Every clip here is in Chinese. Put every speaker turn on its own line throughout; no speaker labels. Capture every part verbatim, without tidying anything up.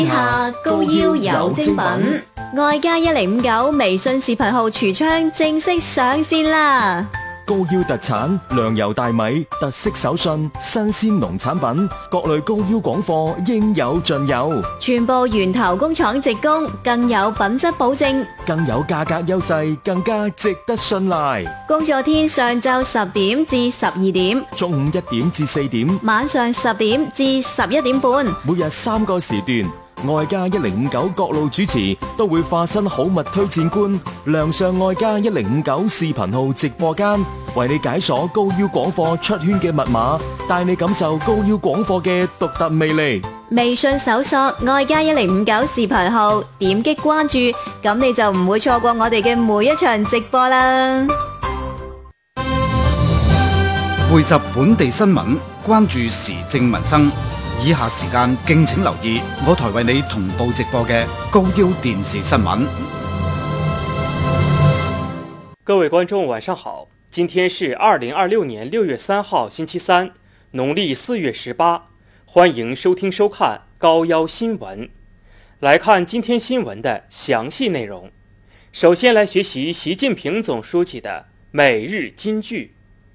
下高腰有精品，外加一零五九微信視頻號櫥窗正式上線啦！
高腰特產糧油大米，特色手信，新鮮農產品，各類高腰廣貨應有盡有，
全部源頭工廠直供，更有品質保證，
更有價格優勢，更加值得信賴。
工作天上晝十點至十二點，
中午一點至四點，
晚上十點至十一點半，
每日三個時段。外加一零五九各路主持都會化身好物推薦官，亮相外加一零五九視頻號直播間，為你解鎖高腰廣貨出圈嘅密碼，帶你感受高腰廣貨嘅獨特魅力。
微信搜索外加一零五九視頻號，點擊關注，咁你就唔會錯過我哋嘅每一場直播啦。
匯集本地新聞，關注時政民生。以下時間敬請留意我台為你同步直播嘅高腰電視新聞。
各位觀眾晚上好，今天是二零二六年六月三號星期三，農曆四月十八，歡迎收聽收看高腰新聞。來看今天新聞的詳細內容。首先來學習習近平總書記的每日金句。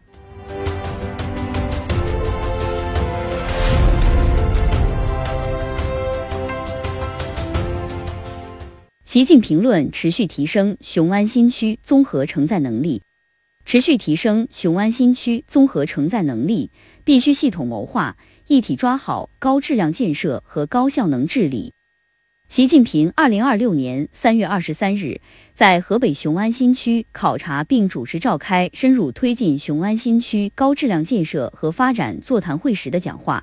習近平論持續提升雄安新區綜合承載能力，持續提升雄安新區綜合承載能力，必須系統謀劃，一體抓好高質量建設和高效能治理。習近平二零二六年三月二十三日在河北雄安新區考察並主持召開深入推進雄安新區高質量建設和發展座談會時的講話。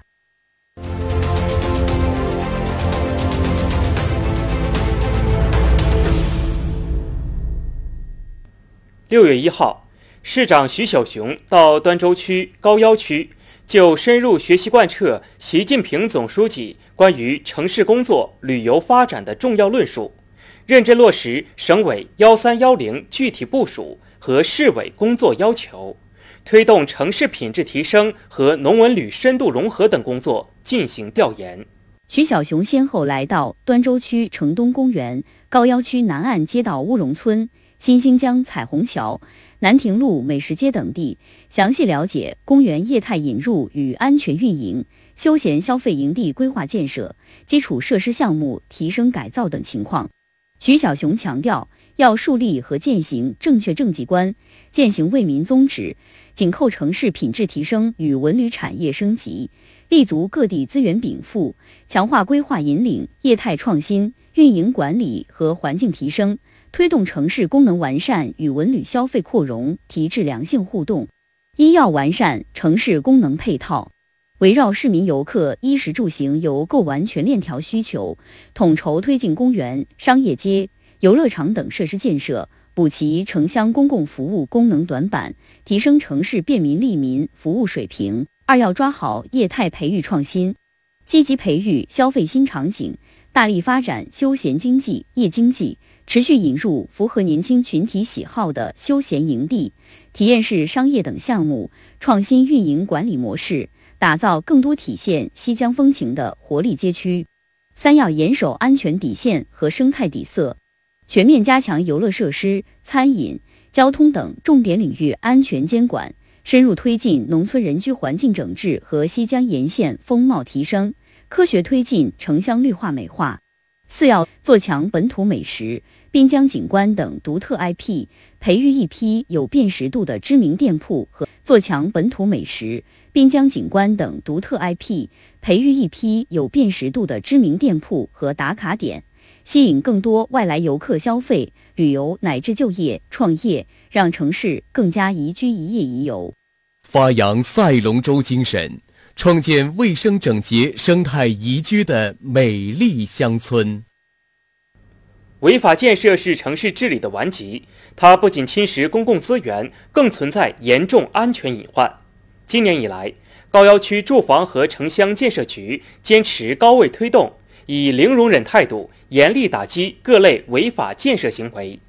六月一號，市長徐小熊到端州區高腰區，就深入學習貫徹習近平總書記關於城市工作、旅遊發展的重要論述，認真落實省委幺三幺零具體部署和市委工作要求，推動城市品質提升和農文旅深度融合等工作進行調研。
徐小熊先後來到端州區城東公園、高腰區南岸街道烏龍村、新興江彩虹橋、南亭路美食街等地，詳細了解公園業態引入與安全運營、休閒消費營地規劃建設、基礎設施項目提升改造等情況。徐小熊強調，要樹立和踐行正確政績觀，踐行為民宗旨，緊扣城市品質提升與文旅產業升級，立足各地資源稟賦，強化規劃引領、業態創新、運營管理和環境提升，推動城市功能完善與文旅消費擴容提質良性互動。一要完善城市功能配套，圍繞市民遊客衣食住行遊購完全鏈條需求，統籌推進公園、商業街、遊樂場等設施建設，補齊城鄉公共服務功能短板，提升城市便民利民服務水平。二要抓好業態培育創新，積極培育消費新場景，大力發展休閒經濟、夜經濟，持續引入符合年輕群體喜好的休閒營地、體驗式商業等項目，創新運營管理模式，打造更多體現西江風情的活力街區。三要嚴守安全底線和生態底色，全面加強遊樂設施、餐飲、交通等重點領域安全監管，深入推進農村人居環境整治和西江沿線風貌提升，科學推進城鄉綠化美化。四要做強本土美食、濱江景觀等獨特 I P， 培育一批有辨識度的知名店鋪和做強本土美食、濱江景觀等獨特 I P， 培育一批有辨識度的知名店鋪和打卡點，吸引更多外來遊客消費、旅遊乃至就業、創業，讓城市更加宜居宜業宜遊。
發揚賽龍舟精神，創建衛生整潔、生態宜居的美麗鄉村。
違法建設是城市治理的頑疾，它不僅侵蝕公共資源，更存在嚴重安全隱患。今年以來，高腰區住房和城鄉建設局堅持高位推動，以零容忍態度嚴厲打擊各類違法建設行為，